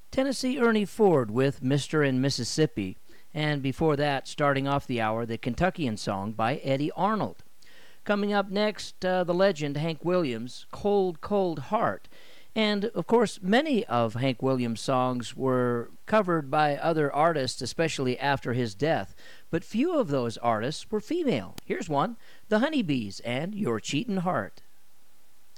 Tennessee Ernie Ford with Mr. and Mississippi, and before that, starting off the hour, the Kentuckian song by Eddie Arnold. Coming up next, the legend Hank Williams, Cold, Cold Heart. And, of course, many of Hank Williams' songs were covered by other artists, especially after his death. But few of those artists were female. Here's one, The Honeybees and Your Cheatin' Heart.